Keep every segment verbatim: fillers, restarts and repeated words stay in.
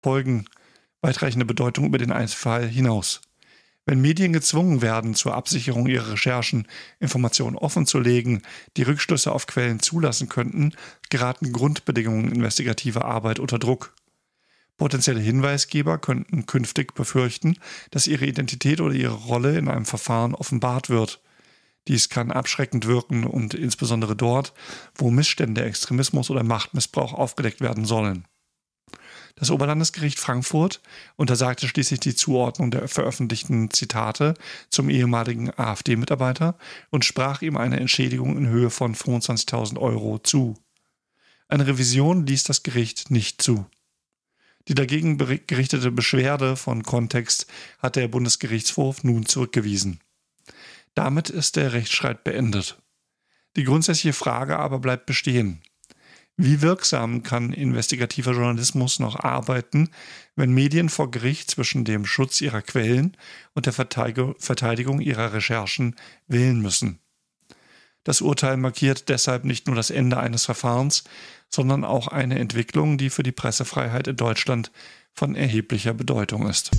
Folgen weitreichende Bedeutung über den Einzelfall hinaus. Wenn Medien gezwungen werden, zur Absicherung ihrer Recherchen Informationen offenzulegen, die Rückschlüsse auf Quellen zulassen könnten, geraten Grundbedingungen investigativer Arbeit unter Druck. Potenzielle Hinweisgeber könnten künftig befürchten, dass ihre Identität oder ihre Rolle in einem Verfahren offenbart wird. Dies kann abschreckend wirken und insbesondere dort, wo Missstände, Extremismus oder Machtmissbrauch aufgedeckt werden sollen. Das Oberlandesgericht Frankfurt untersagte schließlich die Zuordnung der veröffentlichten Zitate zum ehemaligen AfD-Mitarbeiter und sprach ihm eine Entschädigung in Höhe von fünfundzwanzigtausend Euro zu. Eine Revision ließ das Gericht nicht zu. Die dagegen gerichtete Beschwerde von Kontext hat der Bundesgerichtshof nun zurückgewiesen. Damit ist der Rechtsstreit beendet. Die grundsätzliche Frage aber bleibt bestehen. Wie wirksam kann investigativer Journalismus noch arbeiten, wenn Medien vor Gericht zwischen dem Schutz ihrer Quellen und der Verteidigung ihrer Recherchen wählen müssen? Das Urteil markiert deshalb nicht nur das Ende eines Verfahrens, sondern auch eine Entwicklung, die für die Pressefreiheit in Deutschland von erheblicher Bedeutung ist.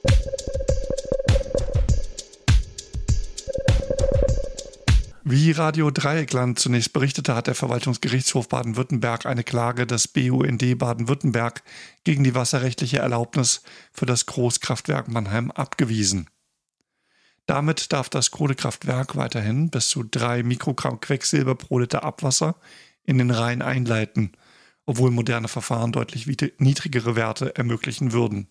Wie Radio Dreieckland zunächst berichtete, hat der Verwaltungsgerichtshof Baden-Württemberg eine Klage des B U N D Baden-Württemberg gegen die wasserrechtliche Erlaubnis für das Großkraftwerk Mannheim abgewiesen. Damit darf das Kohlekraftwerk weiterhin bis zu drei Mikrogramm Quecksilber pro Liter Abwasser in den Rhein einleiten, obwohl moderne Verfahren deutlich niedrigere Werte ermöglichen würden.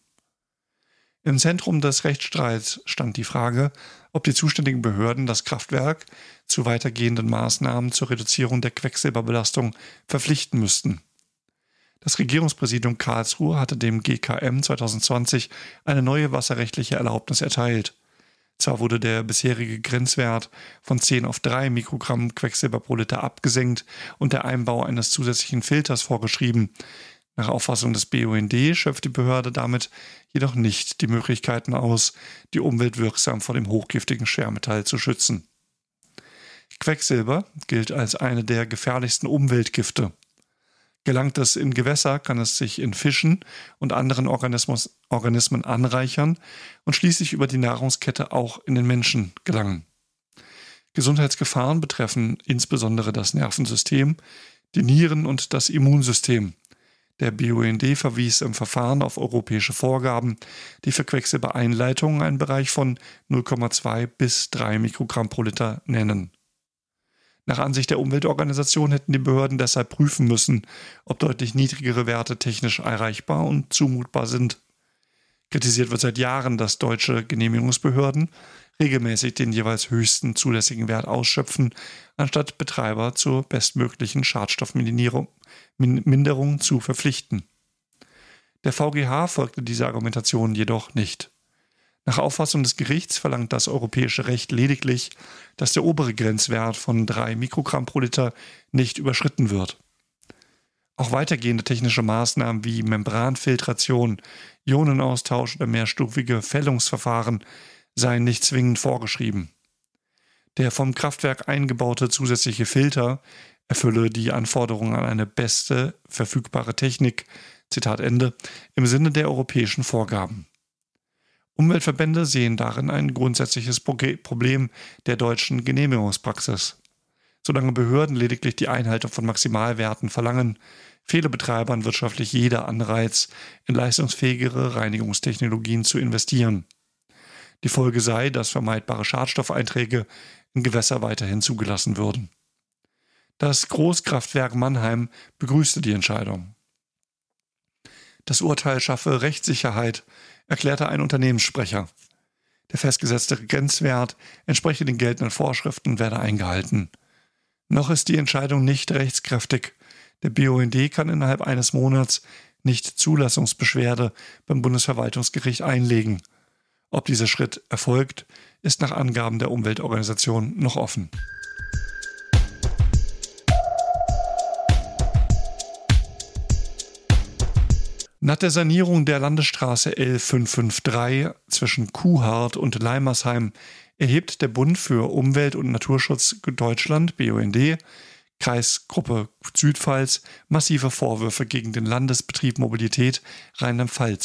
Im Zentrum des Rechtsstreits stand die Frage, ob die zuständigen Behörden das Kraftwerk zu weitergehenden Maßnahmen zur Reduzierung der Quecksilberbelastung verpflichten müssten. Das Regierungspräsidium Karlsruhe hatte dem G K M zwanzig zwanzig eine neue wasserrechtliche Erlaubnis erteilt. Zwar wurde der bisherige Grenzwert von zehn auf drei Mikrogramm Quecksilber pro Liter abgesenkt und der Einbau eines zusätzlichen Filters vorgeschrieben. Nach Auffassung des B U N D schöpft die Behörde damit jedoch nicht die Möglichkeiten aus, die Umwelt wirksam vor dem hochgiftigen Schwermetall zu schützen. Quecksilber gilt als eine der gefährlichsten Umweltgifte. Gelangt es in Gewässer, kann es sich in Fischen und anderen Organismus, Organismen anreichern und schließlich über die Nahrungskette auch in den Menschen gelangen. Gesundheitsgefahren betreffen insbesondere das Nervensystem, die Nieren und das Immunsystem. Der B U N D verwies im Verfahren auf europäische Vorgaben, die für Quecksilbereinleitungen einen Bereich von null Komma zwei bis drei Mikrogramm pro Liter nennen. Nach Ansicht der Umweltorganisation hätten die Behörden deshalb prüfen müssen, ob deutlich niedrigere Werte technisch erreichbar und zumutbar sind. Kritisiert wird seit Jahren, dass deutsche Genehmigungsbehörden regelmäßig den jeweils höchsten zulässigen Wert ausschöpfen, anstatt Betreiber zur bestmöglichen Schadstoffminderung Minderung zu verpflichten. Der V G H folgte dieser Argumentation jedoch nicht. Nach Auffassung des Gerichts verlangt das europäische Recht lediglich, dass der obere Grenzwert von drei Mikrogramm pro Liter nicht überschritten wird. Auch weitergehende technische Maßnahmen wie Membranfiltration, Ionenaustausch oder mehrstufige Fällungsverfahren seien nicht zwingend vorgeschrieben. Der vom Kraftwerk eingebaute zusätzliche Filter erfülle die Anforderungen an eine beste verfügbare Technik, Zitat Ende, im Sinne der europäischen Vorgaben. Umweltverbände sehen darin ein grundsätzliches Problem der deutschen Genehmigungspraxis. Solange Behörden lediglich die Einhaltung von Maximalwerten verlangen, fehle Betreibern wirtschaftlich jeder Anreiz, in leistungsfähigere Reinigungstechnologien zu investieren. Die Folge sei, dass vermeidbare Schadstoffeinträge in Gewässer weiterhin zugelassen würden. Das Großkraftwerk Mannheim begrüßte die Entscheidung. Das Urteil schaffe Rechtssicherheit, erklärte ein Unternehmenssprecher. Der festgesetzte Grenzwert entspreche den geltenden Vorschriften und werde eingehalten. Noch ist die Entscheidung nicht rechtskräftig. Der B U N D kann innerhalb eines Monats nicht Zulassungsbeschwerde beim Bundesverwaltungsgericht einlegen. Ob dieser Schritt erfolgt, ist nach Angaben der Umweltorganisation noch offen. Nach der Sanierung der Landesstraße L fünf fünf drei zwischen Kuhhardt und Leimersheim erhebt der Bund für Umwelt und Naturschutz Deutschland, B U N D, Kreisgruppe Südpfalz massive Vorwürfe gegen den Landesbetrieb Mobilität Rheinland-Pfalz.